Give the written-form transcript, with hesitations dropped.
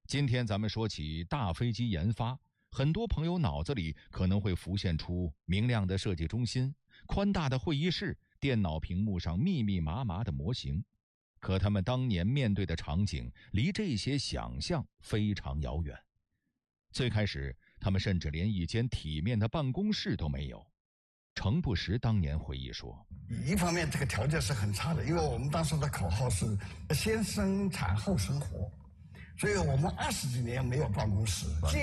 今天咱们说起大飞机研发，很多朋友脑子里可能会浮现出明亮的设计中心、宽大的会议室、电脑屏幕上密密麻麻的模型。可他们当年面对的场景离这些想象非常遥远。最开始，他们甚至连一间体面的办公室都没有。程不识当年回忆说： 一方面这个条件是很差的，因为我们当时的口号是先生产后生活，所以我们20几年没有办公室。